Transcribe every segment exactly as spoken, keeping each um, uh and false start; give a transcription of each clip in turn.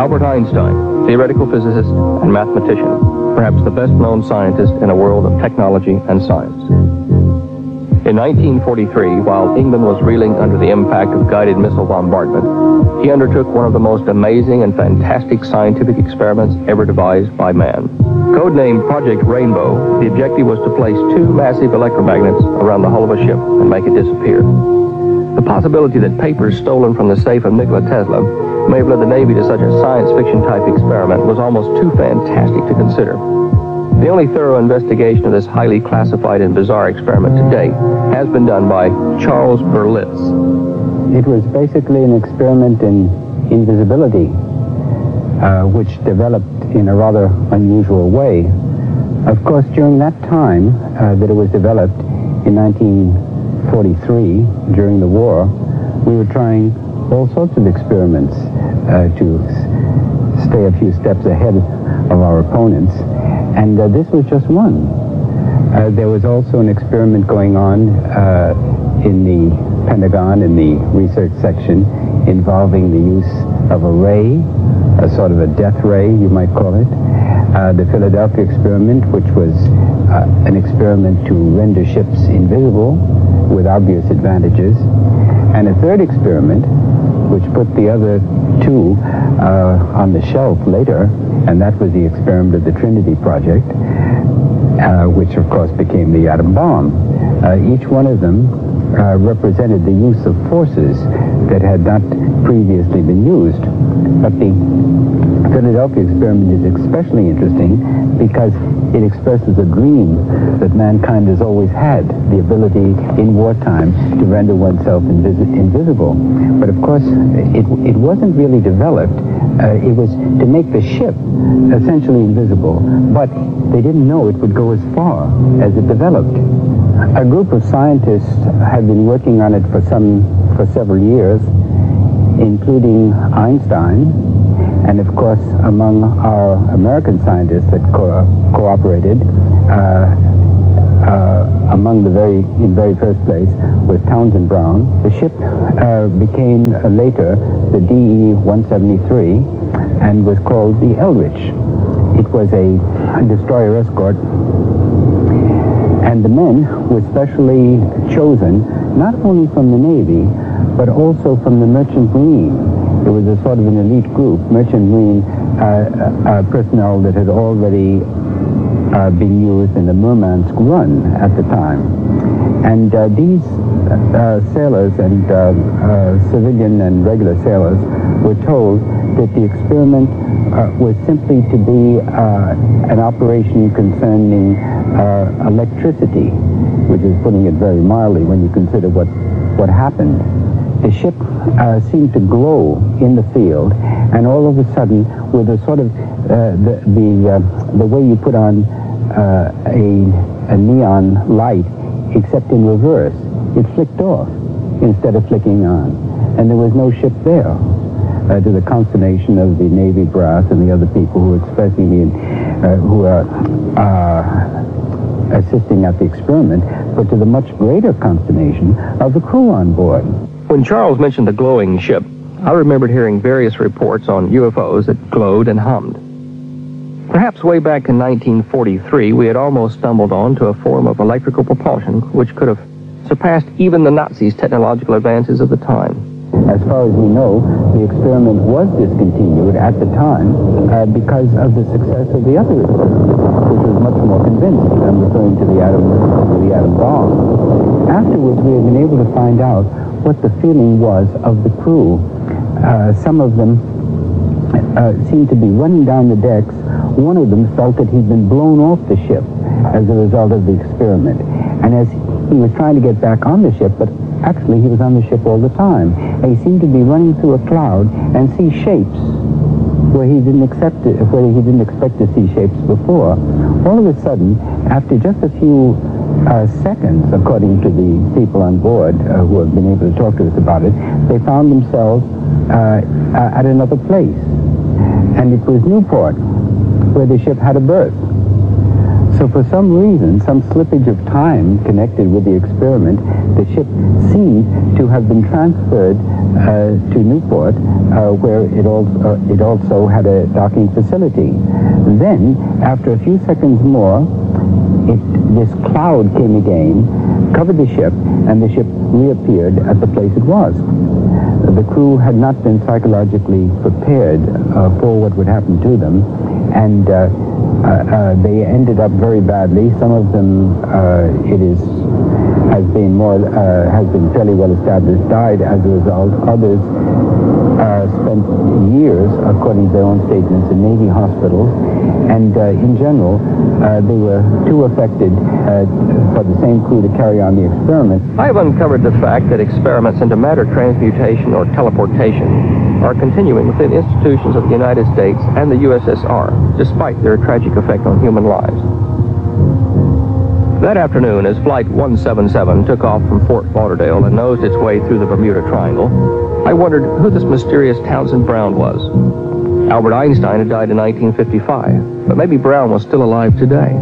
Albert Einstein, theoretical physicist and mathematician, perhaps the best-known scientist in a world of technology and science. In nineteen forty-three, while England was reeling under the impact of guided missile bombardment, he undertook one of the most amazing and fantastic scientific experiments ever devised by man. Codenamed Project Rainbow, the objective was to place two massive electromagnets around the hull of a ship and make it disappear. The possibility that papers stolen from the safe of Nikola Tesla may have led the Navy to such a science fiction type experiment was almost too fantastic to consider. The only thorough investigation of this highly classified and bizarre experiment to date has been done by Charles Berlitz. It was basically an experiment in invisibility, uh, which developed in a rather unusual way. Of course, during that time uh, that it was developed in nineteen forty-three, during the war, we were trying all sorts of experiments uh, to s- stay a few steps ahead of our opponents, and uh, this was just one. Uh, there was also an experiment going on uh, in the Pentagon, in the research section, involving the use of a ray, a sort of a death ray, you might call it. Uh, the Philadelphia experiment, which was uh, an experiment to render ships invisible with obvious advantages. And a third experiment, which put the other two uh, on the shelf later, and that was the experiment of the Trinity Project, uh, which of course became the atom bomb. Uh, each one of them uh, represented the use of forces that had not previously been used. But the Philadelphia experiment is especially interesting because it expresses a dream that mankind has always had, the ability in wartime to render oneself invis- invisible. But of course, it, it wasn't really developed. Uh, it was to make the ship essentially invisible, but they didn't know it would go as far as it developed. A group of scientists have been working on it for some, for several years, including Einstein, and of course among our American scientists that co- cooperated, uh, uh, among the very, in very first place was Townsend Brown. The ship uh, became uh, later the D E one seventy-three and was called the Eldridge. It was a destroyer escort, and the men were specially chosen not only from the Navy but also from the Merchant Marine. It was a sort of an elite group, Merchant Marine uh, uh, personnel that had already uh, been used in the Murmansk run at the time. And uh, these uh, sailors and uh, uh, civilian and regular sailors were told that the experiment uh, was simply to be uh, an operation concerning uh, electricity, which is putting it very mildly when you consider what, what happened. The ship uh, seemed to glow in the field, and all of a sudden, with a sort of uh, the the, uh, the way you put on uh, a, a neon light, except in reverse, it flicked off instead of flicking on, and there was no ship there. Uh, to the consternation of the Navy brass and the other people who were expressing the, uh, who are uh, assisting at the experiment, but to the much greater consternation of the crew on board. When Charles mentioned the glowing ship, I remembered hearing various reports on U F Os that glowed and hummed. Perhaps way back in nineteen forty-three, we had almost stumbled on to a form of electrical propulsion which could have surpassed even the Nazis' technological advances of the time. As far as we know, the experiment was discontinued at the time uh, because of the success of the other experiment, which was much more convincing. I'm referring to the atom, to the atom bomb. Afterwards, we have been able to find out what the feeling was of the crew. Uh, some of them uh, seemed to be running down the decks. One of them felt that he'd been blown off the ship as a result of the experiment. And as he was trying to get back on the ship, but actually he was on the ship all the time, and he seemed to be running through a cloud and see shapes where he didn't accept it, where he didn't expect to see shapes before. All of a sudden, after just a few Uh, seconds, according to the people on board uh, who have been able to talk to us about it, they found themselves uh, uh, at another place. And it was Newport, where the ship had a berth. So for some reason, some slippage of time connected with the experiment, the ship seemed to have been transferred uh, to Newport, uh, where it also, uh, it also had a docking facility. Then, after a few seconds more, it, this cloud came again, covered the ship, and the ship reappeared at the place it was. The crew had not been psychologically prepared uh, for what would happen to them, and uh, uh, uh, they ended up very badly. Some of them, uh, it is has been more uh, has been fairly well established, died as a result. Others uh, spent years, according to their own statements, in Navy hospitals, and uh, in general, uh, they were too affected uh, for the same crew to carry on the experiment. I've uncovered the fact that experiments into matter transmutation or teleportation are continuing within institutions of the United States and the U S S R, despite their tragic effect on human lives. That afternoon, as Flight one seventy-seven took off from Fort Lauderdale and nosed its way through the Bermuda Triangle, I wondered who this mysterious Townsend Brown was. Albert Einstein had died in nineteen fifty-five, but maybe Brown was still alive today.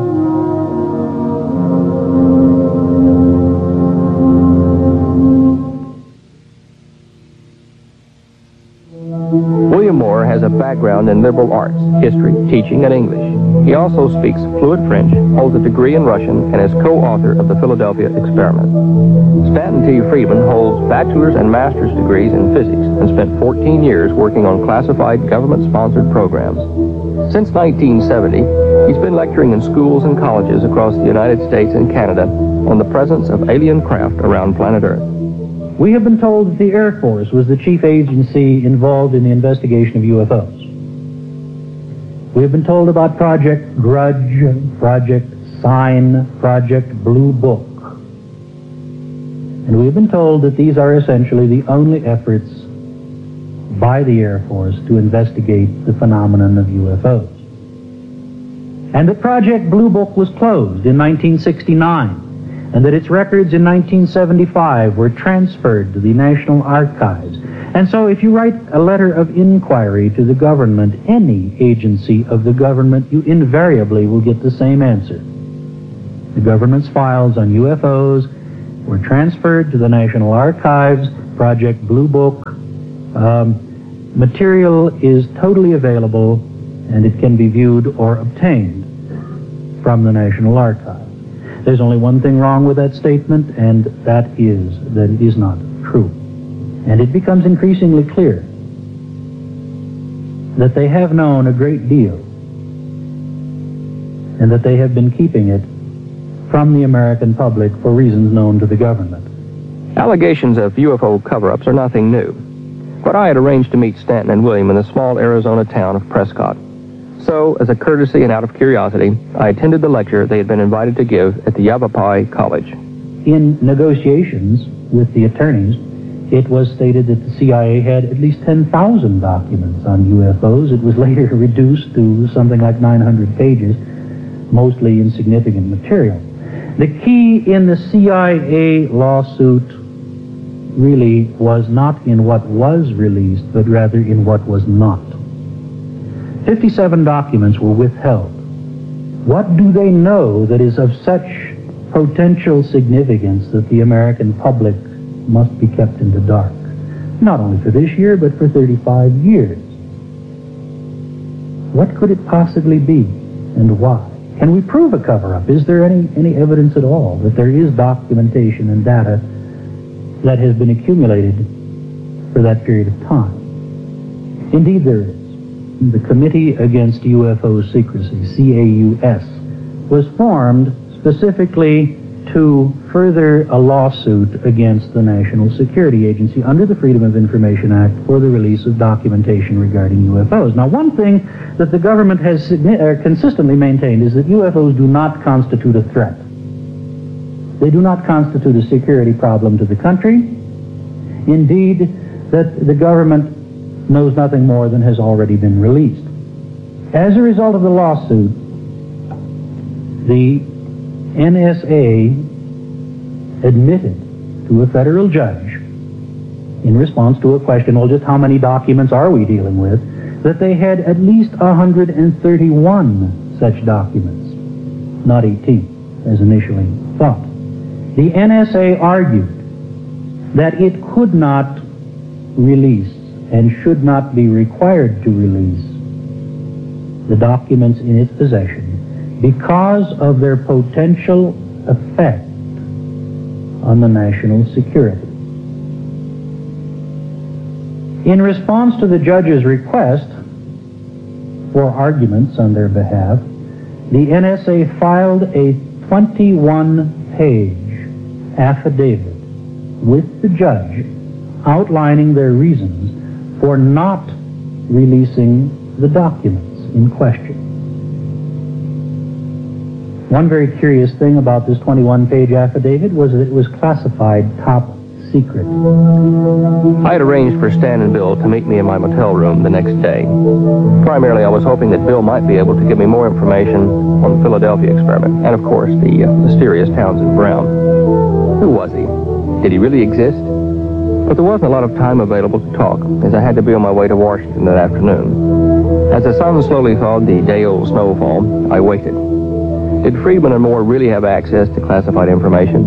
William Moore has a background in liberal arts, history, teaching, and English. He also speaks fluent French, holds a degree in Russian, and is co-author of the Philadelphia Experiment. Stanton T. Friedman holds bachelor's and master's degrees in physics and spent fourteen years working on classified government-sponsored programs. Since nineteen seventy, he's been lecturing in schools and colleges across the United States and Canada on the presence of alien craft around planet Earth. We have been told that the Air Force was the chief agency involved in the investigation of U F Os. We have been told about Project Grudge, Project Sign, Project Blue Book. And we have been told that these are essentially the only efforts by the Air Force to investigate the phenomenon of U F Os. And that Project Blue Book was closed in nineteen sixty-nine. And that its records in nineteen seventy-five were transferred to the National Archives. And so if you write a letter of inquiry to the government, any agency of the government, you invariably will get the same answer. The government's files on U F Os were transferred to the National Archives, Project Blue Book. Um, material is totally available, and it can be viewed or obtained from the National Archives. There's only one thing wrong with that statement, and that is that it is not true. And it becomes increasingly clear that they have known a great deal, and that they have been keeping it from the American public for reasons known to the government. Allegations of U F O cover-ups are nothing new, but I had arranged to meet Stanton and William in the small Arizona town of Prescott. So, as a courtesy and out of curiosity, I attended the lecture they had been invited to give at the Yavapai College. In negotiations with the attorneys, it was stated that the C I A had at least ten thousand documents on U F Os. It was later reduced to something like nine hundred pages, mostly insignificant material. The key in the C I A lawsuit really was not in what was released, but rather in what was not. fifty-seven documents were withheld. What do they know that is of such potential significance that the American public must be kept in the dark? Not only for this year, but for thirty-five years. What could it possibly be, and why? Can we prove a cover-up? Is there any, any evidence at all that there is documentation and data that has been accumulated for that period of time? Indeed, there is. The Committee Against U F O Secrecy, C A U S, was formed specifically to further a lawsuit against the National Security Agency under the Freedom of Information Act for the release of documentation regarding U F Os. Now, one thing that the government has consistently maintained is that U F Os do not constitute a threat. They do not constitute a security problem to the country. Indeed, that the government knows nothing more than has already been released. As a result of the lawsuit, the N S A admitted to a federal judge, in response to a question, well, just how many documents are we dealing with, that they had at least one hundred thirty-one such documents. not eighteen, as initially thought. The N S A argued that it could not release and should not be required to release the documents in its possession because of their potential effect on the national security. In response to the judge's request for arguments on their behalf, the N S A filed a twenty-one page affidavit with the judge outlining their reasons for not releasing the documents in question. One very curious thing about this twenty-one page affidavit was that it was classified top secret. I had arranged for Stan and Bill to meet me in my motel room the next day. Primarily, I was hoping that Bill might be able to give me more information on the Philadelphia experiment, and of course, the uh, mysterious Townsend Brown. Who was he? Did he really exist? But there wasn't a lot of time available to talk, as I had to be on my way to Washington that afternoon. As the sun slowly thawed the day-old snowfall, I waited. Did Friedman and Moore really have access to classified information?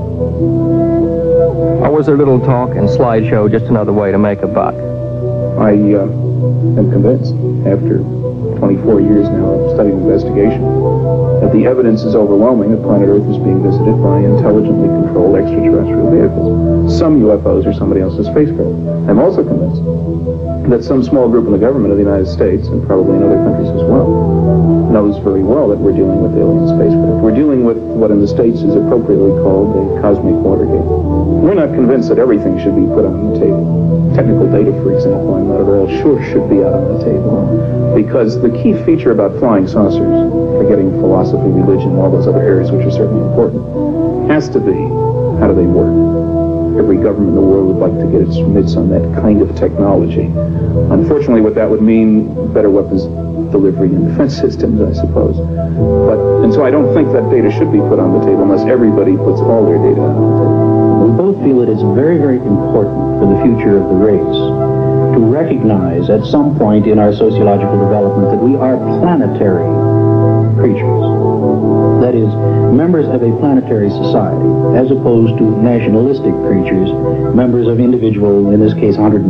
Or was their little talk and slideshow just another way to make a buck? I uh, am convinced, after twenty-four years now of studying investigation, that the evidence is overwhelming that planet Earth is being visited by intelligently controlled extraterrestrial vehicles. Some U F Os are somebody else's spacecraft. I'm also convinced that some small group in the government of the United States, and probably in other countries as well, knows very well that we're dealing with alien spacecraft. We're dealing with what in the States is appropriately called a cosmic Watergate. We're not convinced that everything should be put on the table. Technical data, for example, I'm not at all sure should be out on the table. Because the key feature about flying saucers, forgetting philosophy, religion, all those other areas which are certainly important, has to be, how do they work? Every government in the world would like to get its mitts on that kind of technology. Unfortunately, what that would mean, better weapons delivery and defense systems, I suppose. But, and so I don't think that data should be put on the table unless everybody puts all their data on the table. We both feel it is very, very important for the future of the race to recognize at some point in our sociological development that we are planetary creatures. That is, members of a planetary society, as opposed to nationalistic creatures, members of individual, in this case, one hundred